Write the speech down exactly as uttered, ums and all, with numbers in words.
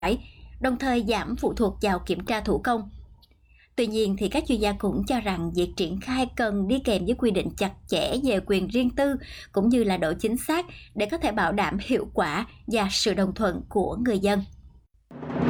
đồng thời giảm phụ thuộc vào kiểm tra thủ công. Tuy nhiên, thì các chuyên gia cũng cho rằng việc triển khai cần đi kèm với quy định chặt chẽ về quyền riêng tư cũng như là độ chính xác để có thể bảo đảm hiệu quả và sự đồng thuận của người dân.